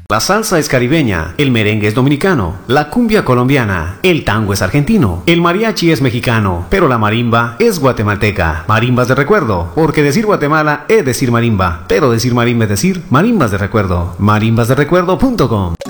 La salsa es caribeña, el merengue es dominicano, la cumbia colombiana, el tango es argentino, el mariachi es mexicano, pero la marimba es guatemalteca. Marimbas de recuerdo, porque decir Guatemala es decir marimba, pero decir marimba es decir marimbas de recuerdo. marimbasderecuerdo.com